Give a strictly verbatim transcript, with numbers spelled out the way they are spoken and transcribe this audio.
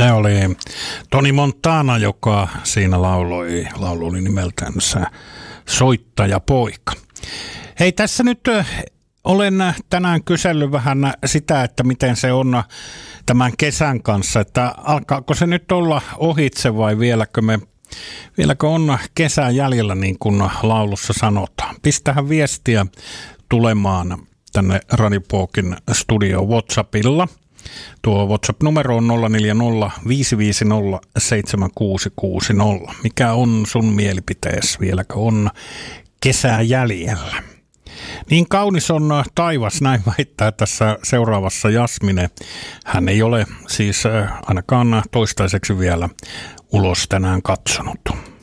Se oli Tony Montana, joka siinä lauloi, laulu oli nimeltänsä Soittajapoika. Hei, tässä nyt olen tänään kysellyt vähän sitä, että miten se on tämän kesän kanssa, että alkaako se nyt olla ohitse vai vieläkö me Vieläkö on kesän jäljellä, niin kuin laulussa sanotaan? Pistähän viestiä tulemaan tänne Radipokin studio WhatsAppilla. Tuo WhatsApp-numero on nolla neljä nolla viisi viisi nolla seitsemän kuusi kuusi nolla. Mikä on sun mielipiteesi? Vieläkö on kesää jäljellä? Niin kaunis on taivas, näin väittää tässä seuraavassa Jasmine. Hän ei ole siis ainakaan toistaiseksi vielä ulos tänään katsonut.